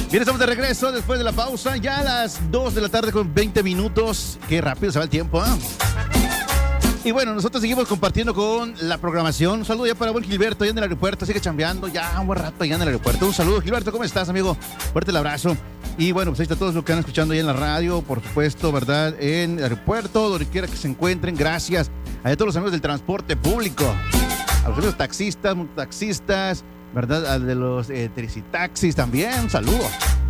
Bien, estamos de regreso después de la pausa, ya a las 2 de la tarde con 20 minutos. Qué rápido se va el tiempo, ¿eh? Y bueno, nosotros seguimos compartiendo con la programación. Un saludo ya para buen Gilberto, allá en el aeropuerto, sigue chambeando ya un buen rato allá en el aeropuerto. Un saludo, Gilberto, ¿cómo estás, amigo? Fuerte el abrazo. Y bueno, pues ahí está todos los que están escuchando ahí en la radio, por supuesto, ¿verdad? En el aeropuerto, donde quiera que se encuentren, gracias. A todos los amigos del transporte público, a los amigos taxistas, mototaxistas, ¿verdad? A de los tricitaxis también, un saludo.